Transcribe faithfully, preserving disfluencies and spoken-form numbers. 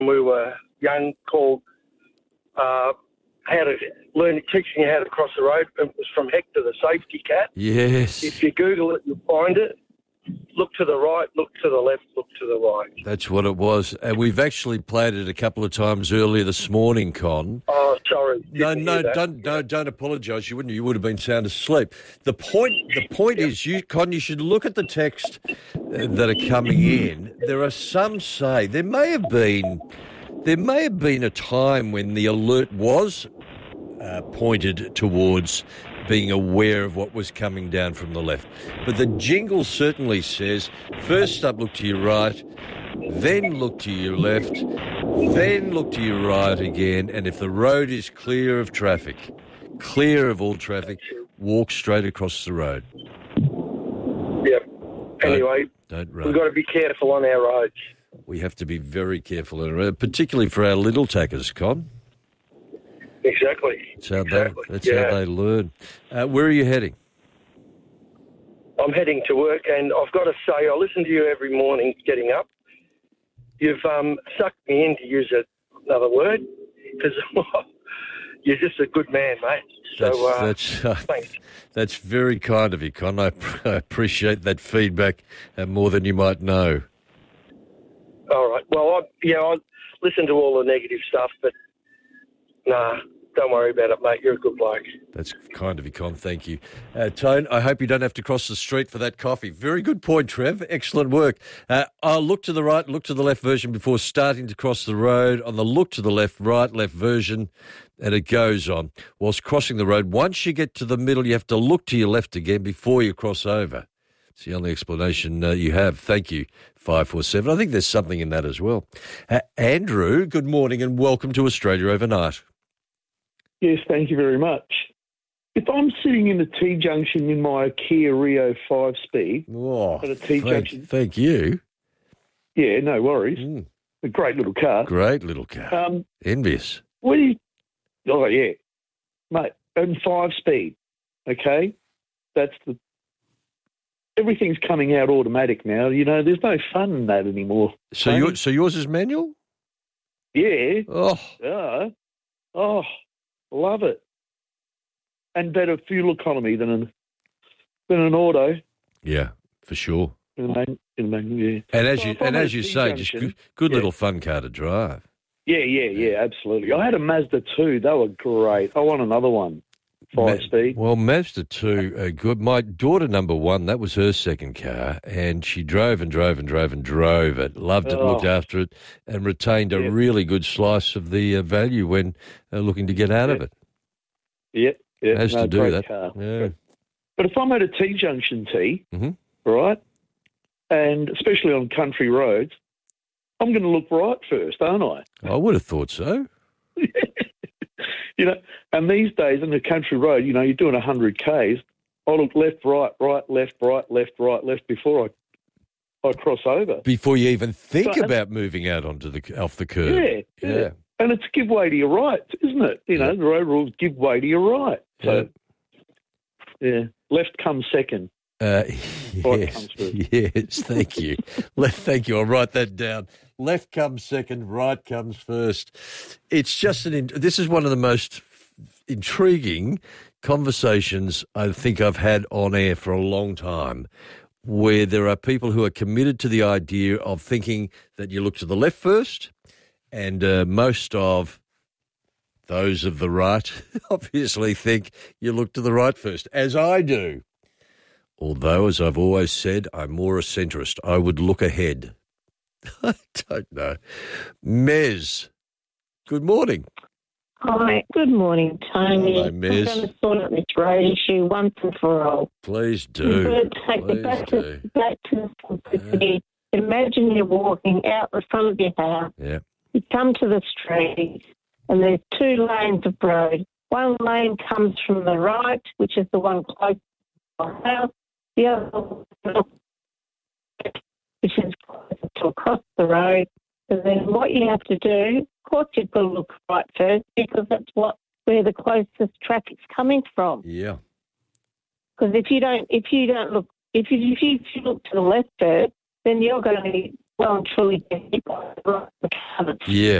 we were young called uh, how to learn teaching you how to cross the road. It was from Hector the Safety Cat. Yes. If you Google it, you'll find it. Look to the right, look to the left, look to the right. That's what it was. And we've actually played it a couple of times earlier this morning, Con. Oh, sorry. No, Didn't no, hear that. don't, no, don't apologise. You wouldn't. You would have been sound asleep. The point, the point is, you, Con, you should look at the text uh, that are coming in. There are some say there may have been, there may have been a time when the alert was uh, pointed towards being aware of what was coming down from the left. But the jingle certainly says, first up, look to your right, then look to your left, then look to your right again, and if the road is clear of traffic, clear of all traffic, walk straight across the road. Yep. Anyway, don't, don't run. We've got to be careful on our roads. We have to be very careful, uh, particularly for our little tackers, Con. Exactly. That's how exactly. they, that's yeah. how they learn. Uh, where are you heading? I'm heading to work, and I've got to say, I listen to you every morning getting up. You've um, sucked me in, to use a, another word, because you're just a good man, mate. So, that's, uh, that's, uh, thanks. That's very kind of you, Con. I, I appreciate that feedback uh, more than you might know. All right. Well, I, yeah, I listen to all the negative stuff, but nah, don't worry about it, mate. You're a good bloke. That's kind of you, Con. Thank you. Uh, Tone, I hope you don't have to cross the street for that coffee. Very good point, Trev. Excellent work. Uh, I'll look to the right, look to the left version before starting to cross the road. On the look to the left, right, left version, and it goes on. Whilst crossing the road, once you get to the middle, you have to look to your left again before you cross over. It's the only explanation uh, you have. Thank you, five four seven. I think there's something in that as well. Uh, Andrew, good morning and welcome to Australia Overnight. Yes, thank you very much. If I'm sitting in the T-junction in my Kia Rio five-speed oh, at a T-junction... Thank, thank you. Yeah, no worries. Mm. A great little car. Great little car. Um, Envious. What do you... Oh, yeah. Mate, and five-speed, okay? That's the... Everything's coming out automatic now. You know, there's no fun in that anymore. So, your, so yours is manual? Yeah. Oh. Yeah. Oh, love it. And better fuel economy than an than an auto. Yeah, for sure. In a man, in a man, yeah. And as so you and as you say, just good, good yeah. little fun car to drive. Yeah, yeah, yeah, absolutely. I had a Mazda two. They were great. I want another one. Five Ma- speed. Well, Mazda two are good. My daughter, number one, that was her second car, and she drove and drove and drove and drove it, loved it, Oh. looked after it, and retained a Yep. really good slice of the uh, value when uh, looking to get out Yep. of it. Yeah, yeah. Has no, to do great that. Car. Yeah. But if I'm at a T-junction T, Mhm. right, and especially on country roads, I'm going to look right first, aren't I? I would have thought so. You know, and these days on the country road, you know, you're doing one hundred kays, I look left, right, right, left, right, left, right, left before I I cross over. Before you even think So- about moving out onto the off the curb. Yeah, yeah, Yeah. And it's give way to your right, isn't it? You know, Yeah. the road rules give way to your right. So, yeah, left comes second. Uh, Right yes, comes first. yes, thank you. Left, thank you. I'll write that down. Left comes second, right comes first. It's just an. In, this is one of the most intriguing conversations I think I've had on air for a long time, where there are people who are committed to the idea of thinking that you look to the left first, and uh, most of those of the right obviously think you look to the right first, as I do. Although, as I've always said, I'm more a centrist. I would look ahead. I don't know. Mez, good morning. Hi, good morning, Tony. Hello, Miz. I'm going to sort out this road issue once and for all. Please We're do. going to take Please it back do. to, back to simplicity. Imagine you're walking out the front of your house. Yeah. You come to the street and there's two lanes of road. One lane comes from the right, which is the one close to our house. The other, which is closer to across the road. So then what you have to do, of course you've got to look right first because that's what where the closest traffic's coming from. Yeah. Because if you don't, if you don't look, if you, if you if you look to the left first, then you're going to be well and truly get hit by the car that's Yeah.